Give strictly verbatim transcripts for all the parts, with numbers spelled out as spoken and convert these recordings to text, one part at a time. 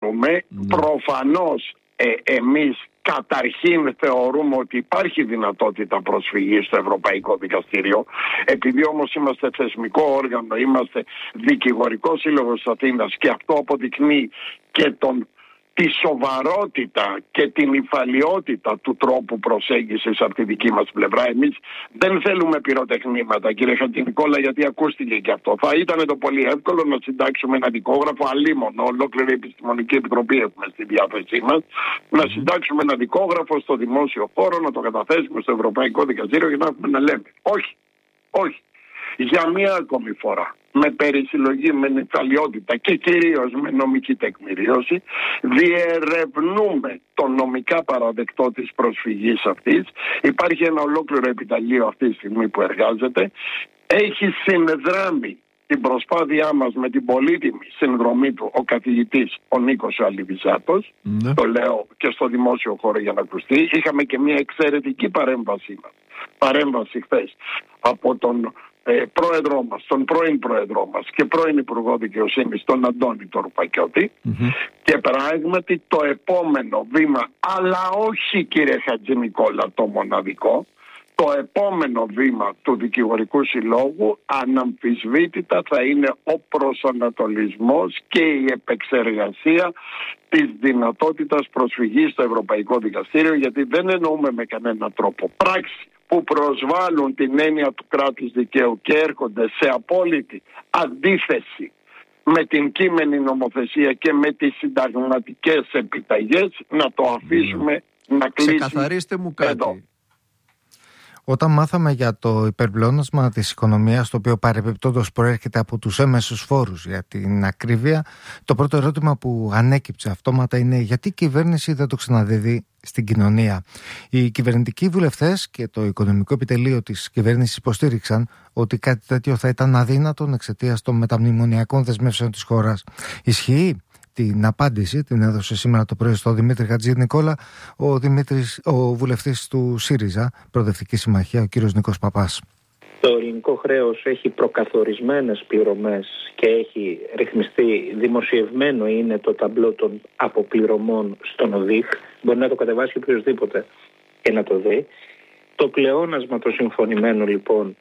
κάνουμε. Mm. Προφανώς ε, εμείς καταρχήν θεωρούμε ότι υπάρχει δυνατότητα προσφυγής στο Ευρωπαϊκό Δικαστήριο. Επειδή όμως είμαστε θεσμικό όργανο, είμαστε δικηγορικό σύλλογος Αθήνας και αυτό αποδεικνύει και τον τη σοβαρότητα και την υφαλιότητα του τρόπου προσέγγισης από τη δική μας πλευρά. Εμείς δεν θέλουμε πυροτεχνήματα, κύριε Χατζηνικόλα, γιατί ακούστηκε και αυτό. Θα ήταν το πολύ εύκολο να συντάξουμε ένα δικόγραφο, αλίμονο, ολόκληρη επιστημονική επιτροπή έχουμε στη διάθεσή μας, να συντάξουμε ένα δικόγραφο στο δημόσιο χώρο, να το καταθέσουμε στο Ευρωπαϊκό Δικαστήριο και να έχουμε να λέμε. Όχι, όχι. Για μία ακόμη φορά, με περισυλλογή, με νυφαλιότητα και κυρίως με νομική τεκμηρίωση, διερευνούμε το νομικά παραδεκτό της προσφυγής αυτής. Υπάρχει ένα ολόκληρο επιταλείο αυτή τη στιγμή που εργάζεται. Έχει συνδράμει την προσπάθειά μας με την πολύτιμη συνδρομή του ο καθηγητής ο Νίκος ο Αλιβιζάτος. Ναι. Το λέω και στο δημόσιο χώρο για να ακουστεί. Είχαμε και μια εξαιρετική παρέμβαση μας. Παρέμβαση χθες από τον ε, πρόεδρό μας, τον πρώην πρόεδρό μας και πρώην Υπουργό Δικαιοσύνης, τον Αντώνη τον Ρουπακιώτη. Mm-hmm. Και πράγματι το επόμενο βήμα, αλλά όχι κύριε Χατζηνικόλα το μοναδικό, το επόμενο βήμα του Δικηγορικού Συλλόγου αναμφισβήτητα θα είναι ο προσανατολισμός και η επεξεργασία της δυνατότητας προσφυγής στο Ευρωπαϊκό Δικαστήριο, γιατί δεν εννοούμε με κανένα τρόπο πράξεις που προσβάλλουν την έννοια του κράτους δικαίου και έρχονται σε απόλυτη αντίθεση με την κείμενη νομοθεσία και με τις συνταγματικές επιταγές, να το αφήσουμε mm. να κλείσει. Ξεκαθαρίστε μου κάτι. Εδώ. Όταν μάθαμε για το υπερπλεόνασμα της οικονομίας, το οποίο παρεμπιπτόντως προέρχεται από τους έμεσους φόρους για την ακρίβεια, το πρώτο ερώτημα που ανέκυψε αυτόματα είναι γιατί η κυβέρνηση δεν το ξαναδίδει στην κοινωνία. Οι κυβερνητικοί βουλευτές και το οικονομικό επιτελείο της κυβέρνησης υποστήριξαν ότι κάτι τέτοιο θα ήταν αδύνατον εξαιτίας των μεταμνημονιακών δεσμεύσεων της χώρας. Ισχύει? Την απάντηση την έδωσε σήμερα το πρωί στο Δημήτρη Χατζηνικόλα ο, Δημήτρης, ο βουλευτής του ΣΥΡΙΖΑ, Προοδευτική Συμμαχία, ο κύριος Νίκος Παπάς. Το ελληνικό χρέος έχει προκαθορισμένες πληρωμές και έχει ρυθμιστεί, δημοσιευμένο είναι το ταμπλό των αποπληρωμών στον ΟΔΙΧ. Μπορεί να το κατεβάσει οποιοδήποτε και να το δει. Το πλεόνασμα το συμφωνημένο λοιπόν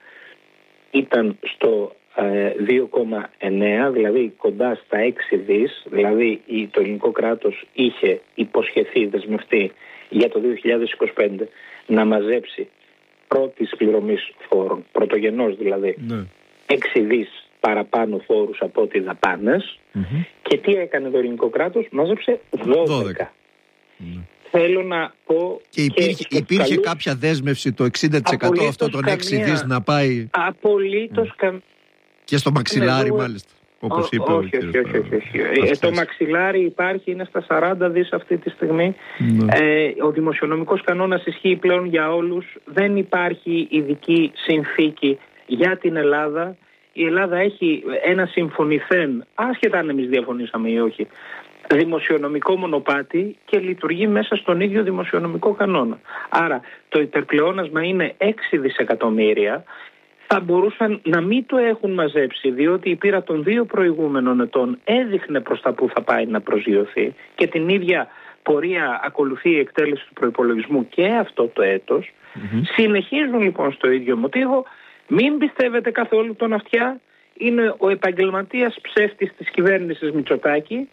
ήταν στο δύο κόμμα εννέα, δηλαδή κοντά στα έξι δις, δηλαδή το ελληνικό κράτος είχε υποσχεθεί, δεσμευτεί για το δύο χιλιάδες είκοσι πέντε να μαζέψει πρώτης πληρωμής φόρων, πρωτογενώς δηλαδή, ναι. έξι δις παραπάνω φόρους από ό,τι δαπάνες. Mm-hmm. Και τι έκανε το ελληνικό κράτος? Μάζεψε δώδεκα. δώδεκα. Mm. Θέλω να πω. Και υπήρχε, και υπήρχε καλούς... κάποια δέσμευση το εξήντα τοις εκατό αυτό των έξι δις να πάει. Απολύτως mm. καμία. Και στο μαξιλάρι, εγώ... μάλιστα, όπως ο, είπε όχι, ο όχι, όχι, όχι, όχι. Ε, το μαξιλάρι υπάρχει, είναι στα σαράντα δις αυτή τη στιγμή. Ναι. Ε, ο δημοσιονομικός κανόνας ισχύει πλέον για όλους. Δεν υπάρχει ειδική συνθήκη για την Ελλάδα. Η Ελλάδα έχει ένα συμφωνηθέν, άσχετα αν εμείς διαφωνήσαμε ή όχι, δημοσιονομικό μονοπάτι και λειτουργεί μέσα στον ίδιο δημοσιονομικό κανόνα. Άρα το υπερπλεόνασμα είναι έξι δισεκατομμύρια. Θα μπορούσαν να μην το έχουν μαζέψει, διότι η πείρα των δύο προηγούμενων ετών έδειχνε προς τα που θα πάει να προσγειωθεί και την ίδια πορεία ακολουθεί η εκτέλεση του προϋπολογισμού και αυτό το έτος. Mm-hmm. Συνεχίζουν λοιπόν στο ίδιο μοτίβο. Μην πιστεύετε καθόλου τον αυτιά. Είναι ο επαγγελματίας ψεύτης της κυβέρνησης Μητσοτάκη.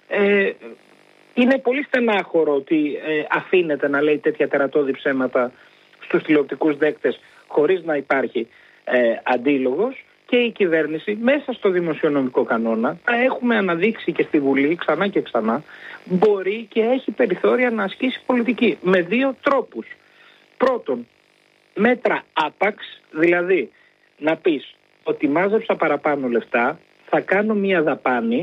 Ε, είναι πολύ στενάχωρο ότι ε, αφήνεται να λέει τέτοια τερατώδη ψέματα στους τηλεοπτικούς δέκτες χωρίς να υπάρχει Ε, αντίλογος, και η κυβέρνηση μέσα στο δημοσιονομικό κανόνα, τα έχουμε αναδείξει και στη Βουλή ξανά και ξανά, μπορεί και έχει περιθώρια να ασκήσει πολιτική με δύο τρόπους. Πρώτον, μέτρα άπαξ, δηλαδή να πεις ότι μάζεψα παραπάνω λεφτά, θα κάνω μια δαπάνη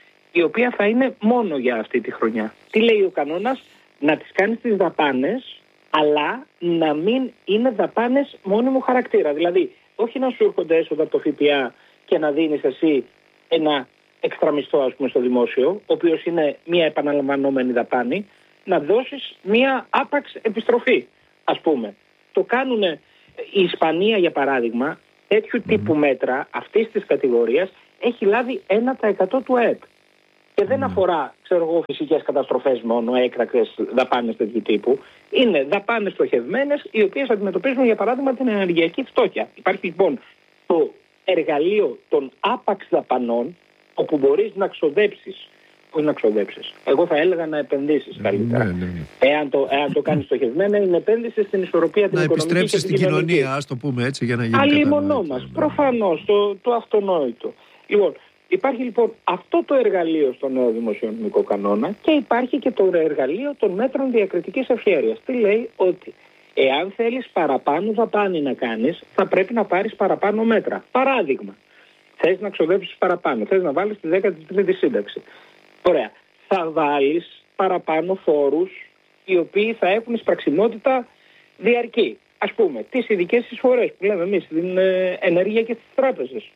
η οποία θα είναι μόνο για αυτή τη χρονιά. Τι λέει ο κανόνας? Να τις κάνεις τις δαπάνες, αλλά να μην είναι δαπάνες μόνιμου χαρακτήρα. Δηλαδή, όχι να σου έρχονται έσοδα από το ΦΠΑ και να δίνεις εσύ ένα εξτραμισθό, ας πούμε, στο δημόσιο, ο οποίος είναι μια επαναλαμβανόμενη δαπάνη, να δώσεις μια άπαξ επιστροφή, ας πούμε. Το κάνουν η Ισπανία, για παράδειγμα, τέτοιου τύπου μέτρα αυτής της κατηγορίας έχει λάβει ένα τοις εκατό του ΑΕΠ. Και δεν mm. αφορά, ξέρω εγώ, φυσικές καταστροφές μόνο, έκτακτες δαπάνες τέτοιου τύπου. Είναι δαπάνες στοχευμένες, οι οποίες αντιμετωπίζουν, για παράδειγμα, την ενεργειακή φτώχεια. Υπάρχει λοιπόν το εργαλείο των άπαξ δαπανών, όπου μπορείς να ξοδέψεις. Όχι να ξοδέψεις. Εγώ θα έλεγα να επενδύσεις καλύτερα. Ναι, ναι, ναι. Εάν το, εάν το κάνεις στοχευμένα, είναι επένδυση στην ισορροπία την να οικονομική. Να επιστρέψεις στην κοινωνία, ας το πούμε έτσι, για να γίνει αλλήμονό μας. Προφανώς, το, το αυτονόητο. Λοιπόν, υπάρχει λοιπόν αυτό το εργαλείο στο νέο δημοσιονομικό κανόνα και υπάρχει και το εργαλείο των μέτρων διακριτικής ευχέρειας. Τι λέει? Ότι εάν θέλεις παραπάνω δαπάνη να κάνεις, θα πρέπει να πάρεις παραπάνω μέτρα. Παράδειγμα, θες να ξοδέψεις παραπάνω, θες να βάλεις τη δέκατη τρίτη σύνταξη. Ωραία. Θα βάλεις παραπάνω φόρους οι οποίοι θα έχουν εισπραξιμότητα διαρκή. Ας πούμε, τις ειδικές εισφορές που λέμε εμείς, την ε, ενέργεια και τις τράπεζες.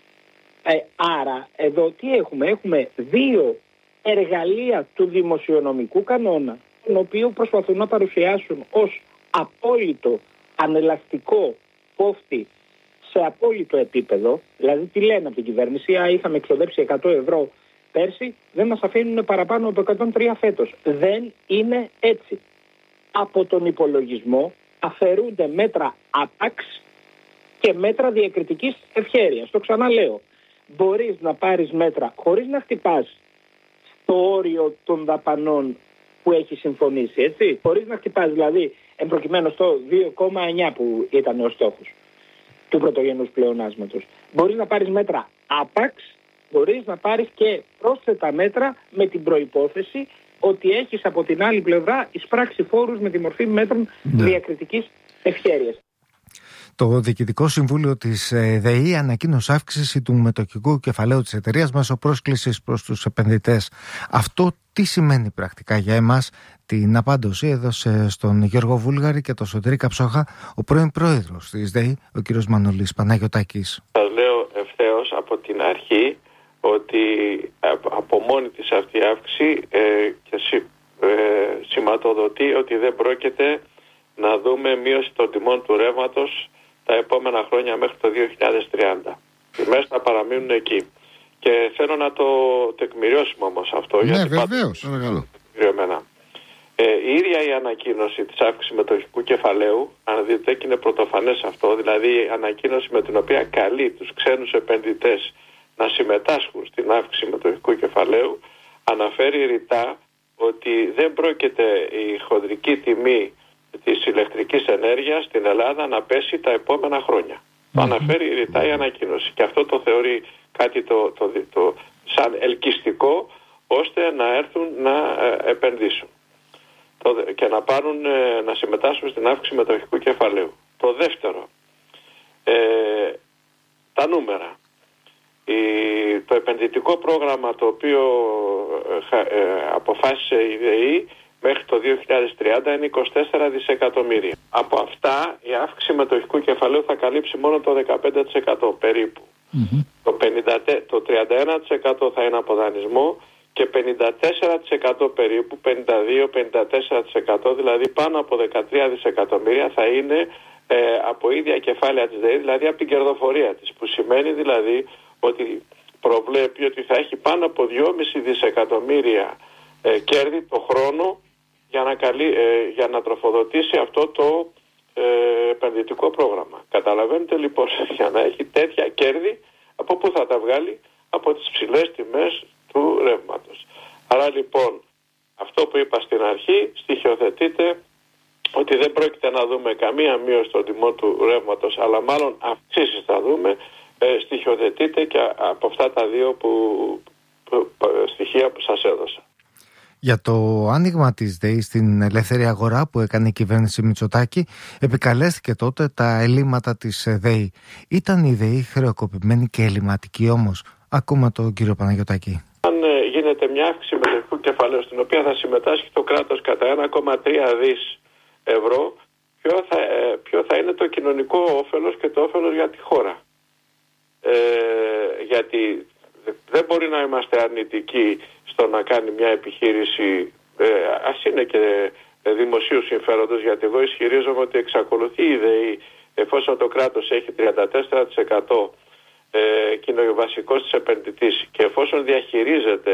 Ε, άρα, εδώ τι έχουμε? Έχουμε δύο εργαλεία του δημοσιονομικού κανόνα, τον οποίο προσπαθούν να παρουσιάσουν ως απόλυτο ανελαστικό κόφτη σε απόλυτο επίπεδο. Δηλαδή, τι λένε από την κυβέρνηση? Α, είχαμε εξοδέψει εκατό ευρώ πέρσι, δεν μας αφήνουν παραπάνω από εκατόν τρία φέτος. Δεν είναι έτσι. Από τον υπολογισμό αφαιρούνται μέτρα άπαξ και μέτρα διακριτικής ευχέρειας. Το ξαναλέω. Μπορείς να πάρεις μέτρα χωρίς να χτυπάς στο όριο των δαπανών που έχει συμφωνήσει, έτσι. Χωρίς να χτυπάς, δηλαδή, εμπροκειμένου στο δύο κόμμα εννιά που ήταν ο στόχος του πρωτογενούς πλεονάσματος. Μπορείς να πάρεις μέτρα άπαξ, μπορείς να πάρεις και πρόσθετα μέτρα με την προϋπόθεση ότι έχεις από την άλλη πλευρά εισπράξει φόρους με τη μορφή μέτρων ναι. διακριτικής ευχέρειας. Το Διοικητικό Συμβούλιο της ΔΕΗ ανακοίνωσε αύξηση του μετοχικού κεφαλαίου της εταιρείας μέσω πρόσκλησης προς τους επενδυτές. Αυτό τι σημαίνει πρακτικά για εμάς? Την απάντηση έδωσε στον Γιώργο Βούλγαρη και τον Σωτήρη Καψόχα ο πρώην πρόεδρος της ΔΕΗ, ο κ. Μανολής Παναγιωτάκης. Σας λέω ευθέως από την αρχή ότι από μόνη της αυτή η αύξηση ε, και συ, ε, σηματοδοτεί ότι δεν πρόκειται να δούμε μείωση των τιμών του ρεύματος τα επόμενα χρόνια μέχρι το δύο χιλιάδες τριάντα. Οι τιμές θα παραμείνουν εκεί. Και θέλω να το τεκμηριώσουμε όμως αυτό. Ναι, βεβαίως. Ε, η ίδια η ανακοίνωση της αύξησης μετοχικού κεφαλαίου, αν δείτε, και είναι πρωτοφανές αυτό, δηλαδή η ανακοίνωση με την οποία καλεί τους ξένους επενδυτές να συμμετάσχουν στην αύξηση μετοχικού κεφαλαίου, αναφέρει ρητά ότι δεν πρόκειται η χονδρική τιμή της ηλεκτρικής ενέργειας στην Ελλάδα να πέσει τα επόμενα χρόνια. Mm-hmm. Το αναφέρει ρητά η ανακοίνωση και αυτό το θεωρεί κάτι το, το, το, το, σαν ελκυστικό ώστε να έρθουν να ε, επενδύσουν το, και να, πάρουν, ε, να συμμετάσχουν στην αύξηση μετοχικού κεφαλαίου. Το δεύτερο, ε, τα νούμερα. Η, το επενδυτικό πρόγραμμα το οποίο ε, ε, αποφάσισε η ΔΕΗ μέχρι το δύο χιλιάδες τριάντα είναι είκοσι τέσσερα δισεκατομμύρια. Από αυτά η αύξηση μετοχικού κεφαλαίου θα καλύψει μόνο το δεκαπέντε τοις εκατό περίπου. Mm-hmm. Το, πενήντα, το τριάντα ένα τοις εκατό θα είναι από δανεισμό και πενήντα τέσσερα τοις εκατό περίπου, πενήντα δύο με πενήντα τέσσερα τοις εκατό, δηλαδή πάνω από δεκατρία δισεκατομμύρια θα είναι ε, από ίδια κεφάλαια της ΔΕΗ, δηλαδή από την κερδοφορία της, που σημαίνει δηλαδή ότι προβλέπει ότι θα έχει πάνω από δυόμισι δισεκατομμύρια ε, κέρδη το χρόνο για να, καλύ, ε, για να τροφοδοτήσει αυτό το ε, επενδυτικό πρόγραμμα. Καταλαβαίνετε λοιπόν, για να έχει τέτοια κέρδη, από πού θα τα βγάλει? Από τις ψηλές τιμές του ρεύματος. Άρα λοιπόν, αυτό που είπα στην αρχή στοιχειοθετείται ότι δεν πρόκειται να δούμε καμία μείωση των τιμών του ρεύματος, αλλά μάλλον αυξήσεις θα δούμε. Ε, στοιχειοθετείται και από αυτά τα δύο που, που, που, στοιχεία που σας έδωσα. Για το άνοιγμα της ΔΕΗ στην ελεύθερη αγορά που έκανε η κυβέρνηση Μητσοτάκη, επικαλέστηκε τότε τα ελλείμματα της ΔΕΗ. Ήταν η ΔΕΗ χρεοκοπημένη και ελλειμματική όμως? Ακούμε τον κύριο Παναγιωτάκη. Αν ε, γίνεται μια αύξηση μετοχικού κεφαλαίου στην οποία θα συμμετάσχει το κράτος κατά ένα κόμμα τρία δις ευρώ, ποιο θα, ε, ποιο θα είναι το κοινωνικό όφελος και το όφελος για τη χώρα? Ε, γιατί δεν μπορεί να είμαστε αρνητικοί στο να κάνει μια επιχείρηση, ε, ας είναι και δημοσίου συμφέροντος, γιατί εγώ ισχυρίζομαι ότι εξακολουθεί η ΔΕΗ, εφόσον το κράτος έχει τριάντα τέσσερα τοις εκατό ε, και είναι ο βασικός της επενδυτής, και εφόσον διαχειρίζεται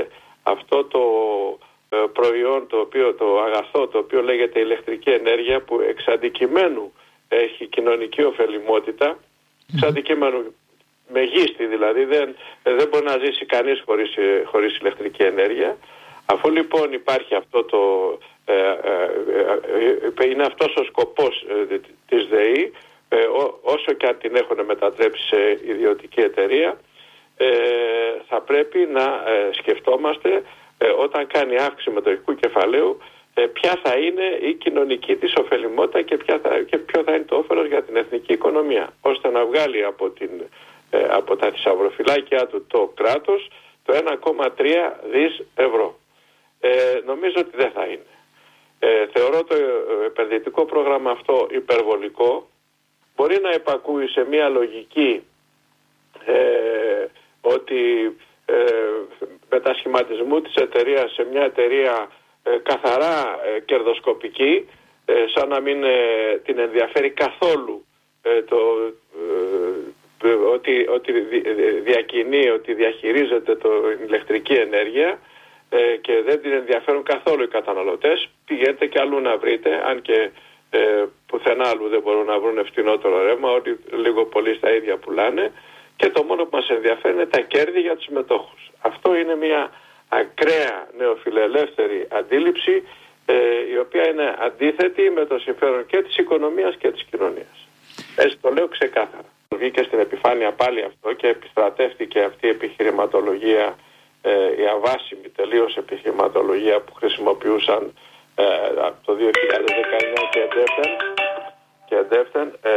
αυτό το προϊόν, το, οποίο, το αγαθό το οποίο λέγεται ηλεκτρική ενέργεια, που εξ αντικειμένου έχει κοινωνική ωφελιμότητα, εξ αντικειμένου μεγίστη δηλαδή, δεν, δεν μπορεί να ζήσει κανείς χωρίς, χωρίς ηλεκτρική ενέργεια. Αφού λοιπόν υπάρχει αυτό το ε, ε, ε, είναι αυτός ο σκοπός ε, της ΔΕΗ, ε, ό, όσο και αν την έχουν μετατρέψει σε ιδιωτική εταιρεία, ε, θα πρέπει να ε, σκεφτόμαστε ε, όταν κάνει αύξηση μετοχικού κεφαλαίου ε, ποια θα είναι η κοινωνική της ωφελιμότητα και, ποια θα, και ποιο θα είναι το όφελος για την εθνική οικονομία, ώστε να βγάλει από, την, ε, από τα θησαυροφυλάκια του το κράτος το ένα κόμμα τρία δις ευρώ. Ε, νομίζω ότι δεν θα είναι. Ε, θεωρώ το επενδυτικό πρόγραμμα αυτό υπερβολικό. Μπορεί να υπακούει σε μια λογική ε, ότι ε, μετασχηματισμού της εταιρείας σε μια εταιρεία ε, καθαρά ε, κερδοσκοπική, ε, σαν να μην ε, την ενδιαφέρει καθόλου ε, το, ε, ότι, ότι διακινεί, ότι διαχειρίζεται την ηλεκτρική ενέργεια και δεν την ενδιαφέρουν καθόλου οι καταναλωτές. Πηγαίνετε και αλλού να βρείτε, αν και ε, πουθενά άλλου δεν μπορούν να βρουν φτηνότερο ρεύμα, ότι λίγο πολύ στα ίδια πουλάνε, και το μόνο που μας ενδιαφέρει είναι τα κέρδη για τους μετόχους. Αυτό είναι μια ακραία νεοφιλελεύθερη αντίληψη, ε, η οποία είναι αντίθετη με το συμφέρον και της οικονομίας και της κοινωνίας. Έτσι το λέω ξεκάθαρα. Βγήκε στην επιφάνεια πάλι αυτό και επιστρατεύτηκε αυτή η επιχειρηματολογία, η αβάσιμη τελείως επιχειρηματολογία που χρησιμοποιούσαν ε, από το δύο χιλιάδες δεκαεννιά και εντεύθεν, και εντεύθεν ε,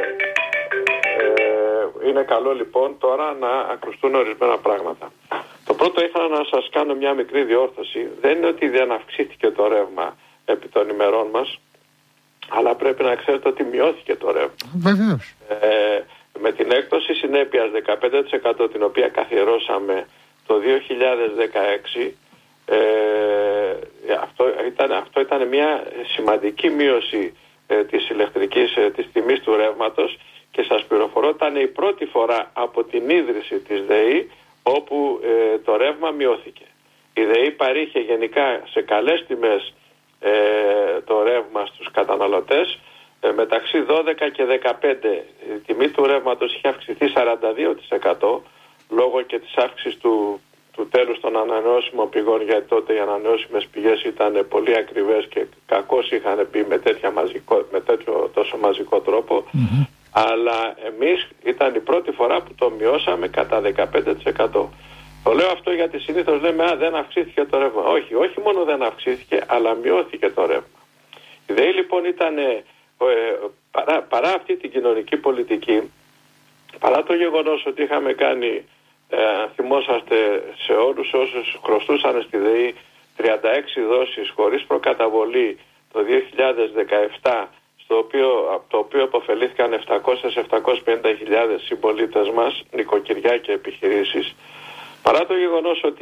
ε, είναι καλό λοιπόν τώρα να ακουστούν ορισμένα πράγματα. Το πρώτο, ήθελα να σας κάνω μια μικρή διόρθωση. Δεν είναι ότι δεν αυξήθηκε το ρεύμα επί των ημερών μας, αλλά πρέπει να ξέρετε ότι μειώθηκε το ρεύμα. Βεβαίως. Ε, με την έκπτωση συνέπειας δεκαπέντε τοις εκατό την οποία καθιερώσαμε το δύο χιλιάδες δεκαέξι, ε, αυτό, ήταν, αυτό ήταν μια σημαντική μείωση ε, της ηλεκτρικής, ε, της τιμής του ρεύματος, και σας πληροφορώ ήταν η πρώτη φορά από την ίδρυση της ΔΕΗ όπου ε, το ρεύμα μειώθηκε. Η ΔΕΗ παρήχε γενικά σε καλές τιμές ε, το ρεύμα στους καταναλωτές, ε, μεταξύ δώδεκα και δεκαπέντε η τιμή του ρεύματος είχε αυξηθεί σαράντα δύο τοις εκατό, λόγω και της αύξησης του, του τέλους των ανανεώσιμων πηγών, γιατί τότε οι ανανεώσιμες πηγές ήταν πολύ ακριβές και κακώς είχαν μπει με, τέτοια μαζικό, με τέτοιο τόσο μαζικό τρόπο. Mm-hmm. Αλλά εμείς ήταν η πρώτη φορά που το μειώσαμε κατά δεκαπέντε τοις εκατό. Το λέω αυτό γιατί συνήθως λέμε α, δεν αυξήθηκε το ρεύμα. Όχι, όχι μόνο δεν αυξήθηκε, αλλά μειώθηκε το ρεύμα. Η ΔΕΗ λοιπόν ήταν ε, παρά, παρά αυτή την κοινωνική πολιτική, παρά το γεγονός ότι είχαμε κάνει, ε, θυμόσαστε, σε όλους όσους χρωστούσαν στη ΔΕΗ τριάντα έξι δόσεις χωρίς προκαταβολή το δύο χιλιάδες δεκαεπτά, στο οποίο, από το οποίο αποφελήθηκαν επτακόσιες με επτακόσιες πενήντα χιλιάδες συμπολίτες μας, νοικοκυριά και επιχειρήσεις, παρά το γεγονός ότι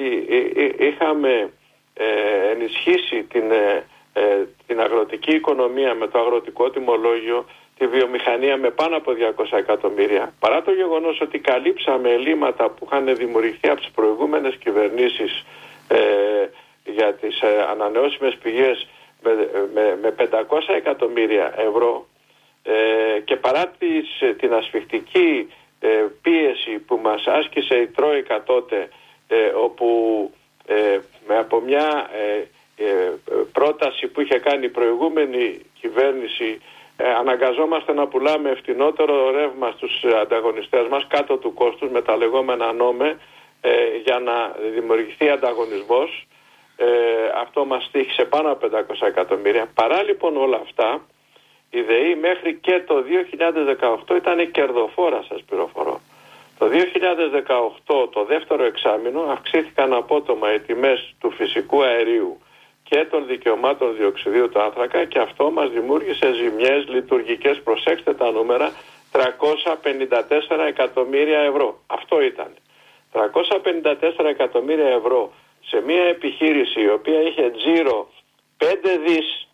είχαμε ε, ενισχύσει την, ε, την αγροτική οικονομία με το αγροτικό τιμολόγιο, τη βιομηχανία με πάνω από διακόσια εκατομμύρια, παρά το γεγονός ότι καλύψαμε ελλείμματα που είχαν δημιουργηθεί από τις προηγούμενες κυβερνήσεις ε, για τις ε, ανανεώσιμες πηγές με, με, με πεντακόσια εκατομμύρια ευρώ, ε, και παρά τις, την ασφιχτική ε, πίεση που μας άσκησε η Τρόικα τότε, ε, όπου ε, με από μια ε, ε, πρόταση που είχε κάνει η προηγούμενη κυβέρνηση, Ε, αναγκαζόμαστε να πουλάμε φτηνότερο ρεύμα στους ανταγωνιστές μας κάτω του κόστους με τα λεγόμενα νόμε, ε, για να δημιουργηθεί ανταγωνισμός. Ε, αυτό μας στοίχησε πάνω από πεντακόσια εκατομμύρια. Παρά λοιπόν όλα αυτά, η ΔΕΗ μέχρι και το δύο χιλιάδες δεκαοκτώ ήταν κερδοφόρα, σας πληροφορώ. Το δύο χιλιάδες δεκαοκτώ, το δεύτερο εξάμηνο, αυξήθηκαν απότομα οι τιμές του φυσικού αερίου και των δικαιωμάτων διοξιδίου του άνθρακα, και αυτό μας δημιούργησε ζημιές λειτουργικές, προσέξτε τα νούμερα, τριακόσια πενήντα τέσσερα εκατομμύρια ευρώ. Αυτό ήταν. τριακόσια πενήντα τέσσερα εκατομμύρια ευρώ σε μια επιχείρηση η οποία είχε τζίρο πέντε δις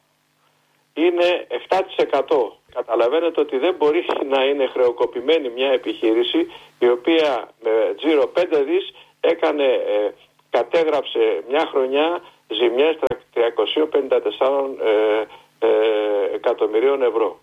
είναι επτά τοις εκατό. Καταλαβαίνετε ότι δεν μπορεί να είναι χρεοκοπημένη μια επιχείρηση η οποία με τζίρο πέντε δις έκανε ε, κατέγραψε μια χρονιά ζημιές τριακόσια πενήντα τέσσερα ε, ε, εκατομμυρίων ευρώ.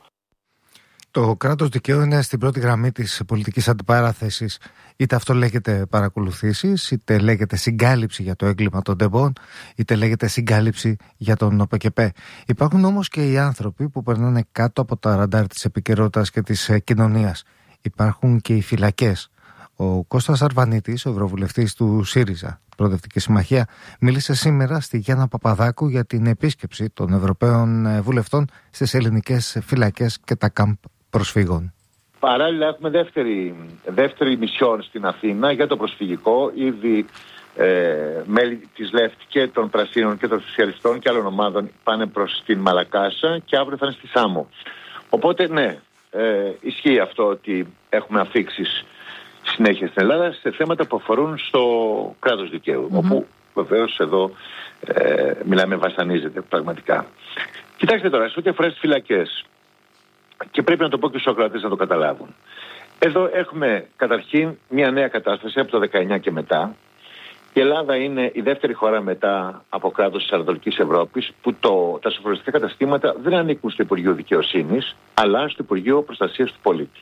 Το κράτος δικαίου είναι στην πρώτη γραμμή της πολιτικής αντιπαράθεσης. Είτε αυτό λέγεται παρακολουθήσεις, είτε λέγεται συγκάλυψη για το έγκλημα των τεμπών, είτε λέγεται συγκάλυψη για τον ΟΠΕΚΕΠΕ. Υπάρχουν όμως και οι άνθρωποι που περνάνε κάτω από τα ραντάρ της επικαιρότητας και της κοινωνίας. Υπάρχουν και οι φυλακές. Ο Κώστας Αρβανίτης, ο ευρωβουλευτής του ΣΥΡΙΖΑ, Προοδευτική Συμμαχία, μίλησε σήμερα στη Γιάννα Παπαδάκου για την επίσκεψη των Ευρωπαίων βουλευτών στις ελληνικές φυλακές και τα κάμπ προσφύγων. Παράλληλα έχουμε δεύτερη, δεύτερη μισιόν στην Αθήνα για το προσφυγικό. Ήδη ε, μέλη της ΛΕΦΤ και των Πρασίνων και των Σοσιαλιστών και άλλων ομάδων πάνε προς την Μαλακάσα και αύριο θα είναι στη Σάμο. Οπότε ναι, ε, ισχύει αυτό ότι έχουμε αφίξεις συνέχεια στην Ελλάδα σε θέματα που αφορούν στο κράτος δικαίου, mm-hmm. όπου βεβαίως εδώ ε, μιλάμε βασανίζεται πραγματικά. Κοιτάξτε τώρα, σε ό,τι αφορά στις φυλακές, και πρέπει να το πω και στους ακροατές να το καταλάβουν. Εδώ έχουμε καταρχήν μια νέα κατάσταση από το δεκαεννιά και μετά. Η Ελλάδα είναι η δεύτερη χώρα μετά από κράτος της Ανατολικής Ευρώπης που το, τα σοφρονιστικά καταστήματα δεν ανήκουν στο Υπουργείο Δικαιοσύνης, αλλά στο Υπουργείο Προστασίας του Πολίτη.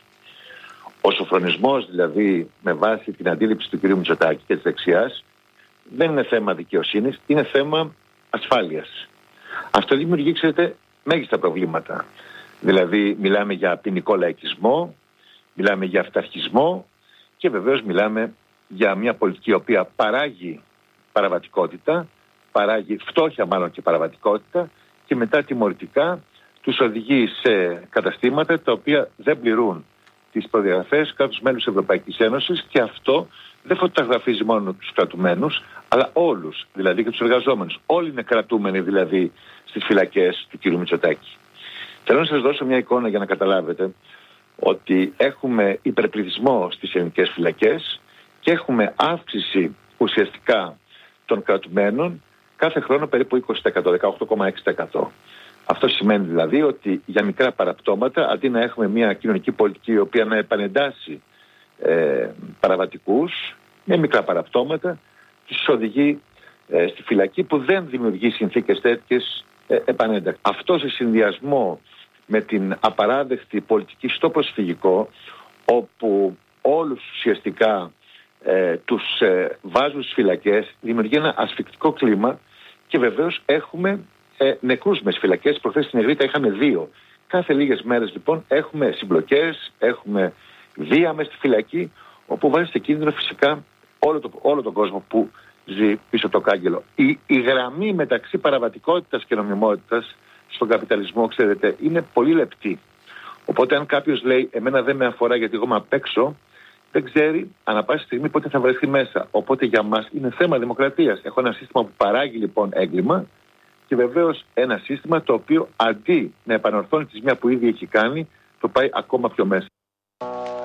Ο σοφρονισμός, δηλαδή, με βάση την αντίληψη του κ. Μητσοτάκη και της δεξιάς, δεν είναι θέμα δικαιοσύνης, είναι θέμα ασφάλειας. Αυτό δημιουργεί, ξέρετε, μέγιστα προβλήματα. Δηλαδή, μιλάμε για ποινικό λαϊκισμό, μιλάμε για αυταρχισμό και βεβαίως μιλάμε για μια πολιτική η οποία παράγει παραβατικότητα, παράγει φτώχεια μάλλον και παραβατικότητα και μετά τιμωρητικά τους οδηγεί σε καταστήματα τα οποία δεν πληρούν τις προδιαγραφές κράτους μέλους της Ευρωπαϊκής Ένωσης και αυτό δεν φωτογραφίζει μόνο τους κρατουμένους αλλά όλους, δηλαδή και τους εργαζόμενους. Όλοι είναι κρατούμενοι δηλαδή στις φυλακές του κ. Μητσοτάκη. Θέλω να σας δώσω μια εικόνα για να καταλάβετε ότι έχουμε υπερπληθυσμό στις ελληνικές φυλακές και έχουμε αύξηση ουσιαστικά των κρατουμένων κάθε χρόνο περίπου είκοσι τοις εκατό, δεκαοκτώ κόμμα έξι τοις εκατό. Αυτό σημαίνει δηλαδή ότι για μικρά παραπτώματα, αντί να έχουμε μια κοινωνική πολιτική η οποία να επανεντάσει ε, παραβατικούς, με μικρά παραπτώματα, τους οδηγεί ε, στη φυλακή που δεν δημιουργεί συνθήκες τέτοιες ε, επανένταξη. Αυτό σε συνδυασμό με την απαράδεκτη πολιτική στο προσφυγικό, όπου όλους ουσιαστικά ε, τους ε, βάζουν στις φυλακές, δημιουργεί ένα ασφικτικό κλίμα και βεβαίως έχουμε ε, νεκρούς μες φυλακές. Προχθές στην Αιγρήτα είχαμε δύο. Κάθε λίγες μέρες λοιπόν έχουμε συμπλοκές, έχουμε βία μες στη φυλακή, όπου βάζει σε κίνδυνο φυσικά όλο, το, όλο τον κόσμο που ζει πίσω από το κάγκελο. Η, η γραμμή μεταξύ παραβατικότητας και νομιμότητας στον καπιταλισμό, ξέρετε, είναι πολύ λεπτή. Οπότε αν κάποιος λέει εμένα δεν με αφορά γιατί εγώ είμαι απ' έξω, δεν ξέρει ανά πάση στιγμή πότε θα βρεθεί μέσα. Οπότε για μας είναι θέμα δημοκρατίας. Έχω ένα σύστημα που παράγει λοιπόν έγκλημα και βεβαίως ένα σύστημα το οποίο αντί να επανορθώνει τη ζημιά που ήδη έχει κάνει, το πάει ακόμα πιο μέσα.